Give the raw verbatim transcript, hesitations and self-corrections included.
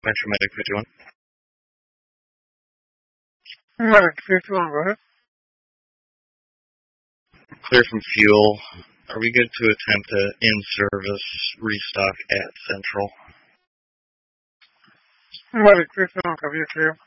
Metro Medic fifty-one. Medic fifty-one, go ahead. Clear from fuel. Are we good to attempt a in-service restock at Central? Medic fifty-one, copy, you're clear.